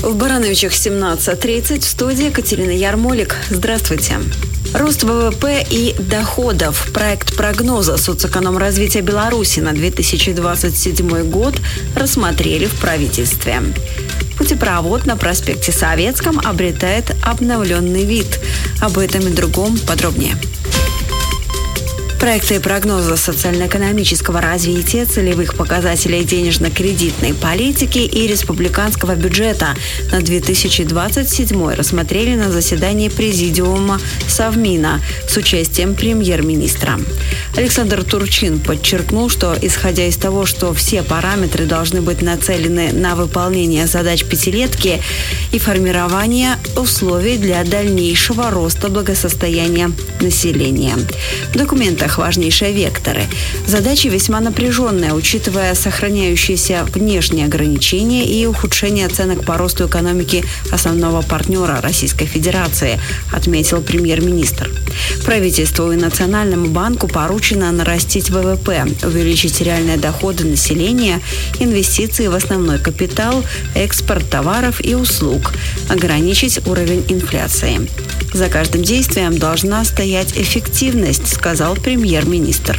В Барановичах 17:30 в студии Катерина Ярмолик. Здравствуйте. Рост ВВП и доходов. Проект прогноза соцэкономразвития Беларуси на 2027 год рассмотрели в правительстве. Путепровод на проспекте Советском обретает обновленный вид. Об этом и другом подробнее. Проекты прогноза социально-экономического развития, целевых показателей денежно-кредитной политики и республиканского бюджета на 2027 рассмотрели на заседании Президиума Совмина с участием премьер-министра. Александр Турчин подчеркнул, что, исходя из того, что все параметры должны быть нацелены на выполнение задач пятилетки и формирование условий для дальнейшего роста благосостояния населения. В документах важнейшие векторы. Задачи весьма напряженные, учитывая сохраняющиеся внешние ограничения и ухудшение оценок по росту экономики основного партнера Российской Федерации, отметил премьер-министр. Правительству и Национальному банку поручено нарастить ВВП, увеличить реальные доходы населения, инвестиции в основной капитал, экспорт товаров и услуг, ограничить уровень инфляции. За каждым действием должна стоять эффективность, сказал премьер-министр.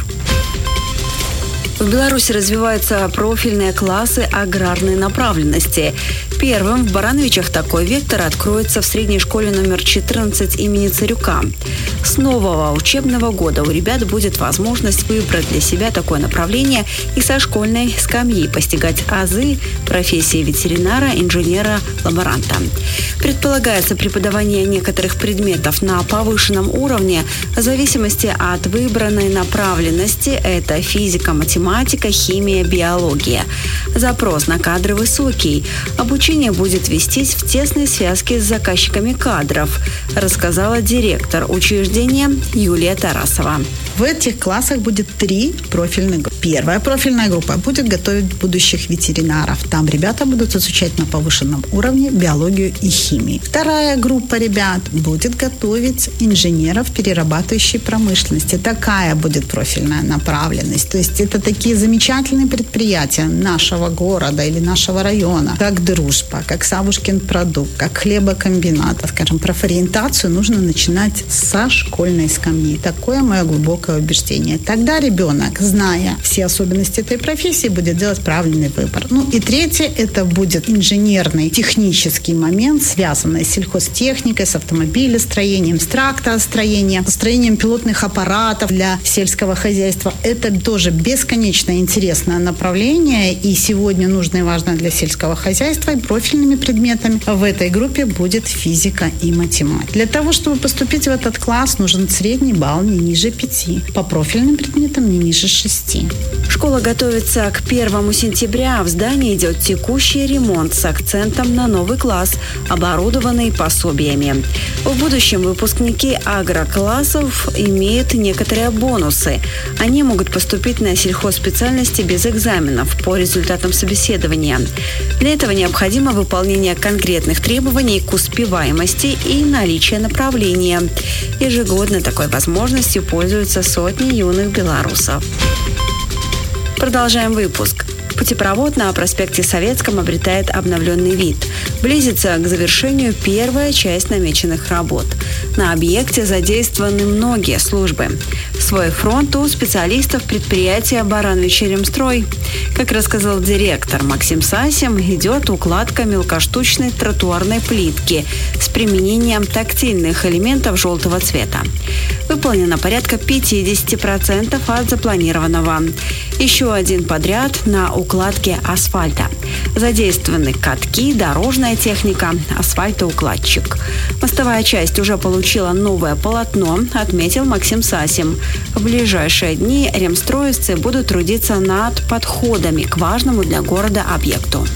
В Беларуси развиваются профильные классы аграрной направленности. Первым в Барановичах такой вектор откроется в средней школе номер 14 имени Царюка. С нового учебного года у ребят будет возможность выбрать для себя такое направление и со школьной скамьи постигать азы профессии ветеринара, инженера, лаборанта. Предполагается преподавание некоторых предметов на повышенном уровне в зависимости от выбранной направленности. Это физика, математика, химия, биология. Запрос на кадры высокий. Обучение будет вестись в тесной связке с заказчиками кадров, рассказала директор учреждения Юлия Тарасова. В этих классах будет 3 профильных группы. Первая профильная группа будет готовить будущих ветеринаров. Там ребята будут изучать на повышенном уровне биологию и химию. Вторая группа ребят будет готовить инженеров перерабатывающей промышленности. Такая будет профильная направленность. То есть это такие замечательные предприятия нашего города или нашего района, как «Дружба», как «Савушкин продукт», как хлебокомбинат. Скажем, профориентацию нужно начинать со школьной скамьи. Такое мое глубокое убеждение. Тогда ребенок, зная все особенности этой профессии, будет делать правильный выбор. И третье, это будет инженерный, технический момент, связанный с сельхозтехникой, с автомобилестроением, с тракторостроением, строением пилотных аппаратов для сельского хозяйства. Это тоже бесконечно интересное направление, и сегодня нужно и важно для сельского хозяйства, и профильными предметами в этой группе будет физика и математика. Для того, чтобы поступить в этот класс, нужен средний балл не ниже 5, по профильным предметам не ниже 6. Школа готовится к 1 сентября. В здании идет текущий ремонт с акцентом на новый класс, оборудованный пособиями. В будущем выпускники агроклассов имеют некоторые бонусы. Они могут поступить на сельхозспециальности без экзаменов по результатам собеседования. Для этого необходимо выполнение конкретных требований к успеваемости и наличие направления. Ежегодно такой возможностью пользуются сотни юных белорусов. Продолжаем выпуск. Путепровод на проспекте Советском обретает обновленный вид. Близится к завершению первая часть намеченных работ. На объекте задействованы многие службы. Свой фронт у специалистов предприятия «Барановичи Ремстрой». Как рассказал директор Максим Сасим, идет укладка мелкоштучной тротуарной плитки с применением тактильных элементов желтого цвета. Выполнено порядка 50% от запланированного. Еще один подряд на укладке асфальта. Задействованы катки, дорожная техника, асфальтоукладчик. Мостовая часть уже получила новое полотно, отметил Максим Сасим. В ближайшие дни ремстроевцы будут трудиться над подходами к важному для города объекту.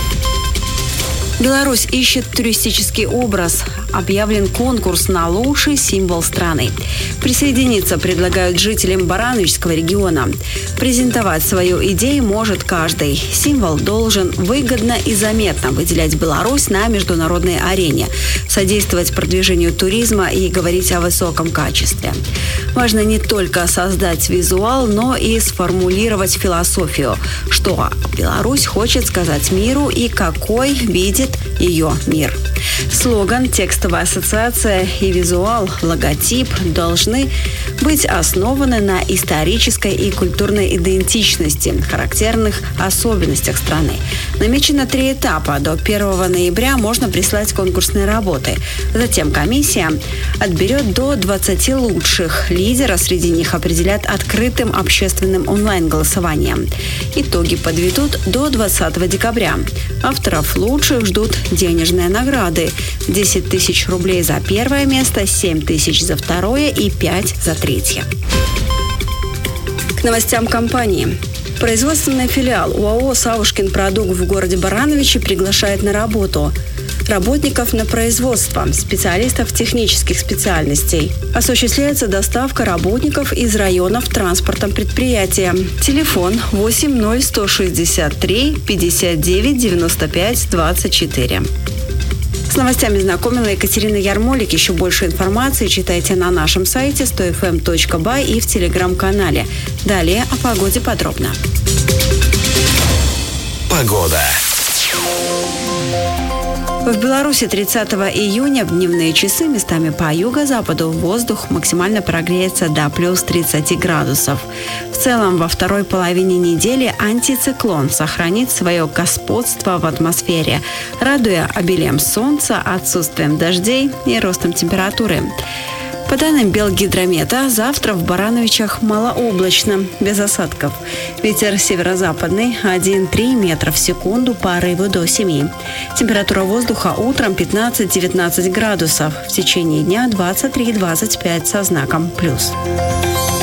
Беларусь ищет туристический образ. Объявлен конкурс на лучший символ страны. Присоединиться предлагают жителям Барановичского региона. Презентовать свою идею может каждый. Символ должен выгодно и заметно выделять Беларусь на международной арене, содействовать продвижению туризма и говорить о высоком качестве. Важно не только создать визуал, но и сформулировать философию, что Беларусь хочет сказать миру и какой видит будет ее мир. Слоган, текстовая ассоциация и визуал, логотип должны быть основаны на исторической и культурной идентичности, характерных особенностях страны. Намечено 3 этапа. До 1 ноября можно прислать конкурсные работы. Затем комиссия отберет до 20 лучших. Лидера среди них определят открытым общественным онлайн-голосованием. Итоги подведут до 20 декабря. Авторов лучших ждут денежные награды. 10 тысяч рублей за 1 место, 7 тысяч за 2 и 5 за 3. К новостям компании. Производственный филиал ОАО «Савушкин продукт» в городе Барановичи приглашает на работу работников на производство, специалистов технических специальностей. Осуществляется доставка работников из районов транспортом предприятия. Телефон 80163 59 95 24. С новостями знакомила Екатерина Ярмолик. Еще больше информации читайте на нашем сайте 100fm.by и в телеграм-канале. Далее о погоде подробно. Погода. В Беларуси 30 июня в дневные часы местами по юго-западу воздух максимально прогреется до плюс 30 градусов. В целом, во второй половине недели антициклон сохранит свое господство в атмосфере, радуя обилием солнца, отсутствием дождей и ростом температуры. По данным Белгидромета, завтра в Барановичах малооблачно, без осадков. Ветер северо-западный 1,3 метра в секунду, порывы до 7. Температура воздуха утром 15-19 градусов, в течение дня 23-25 со знаком плюс.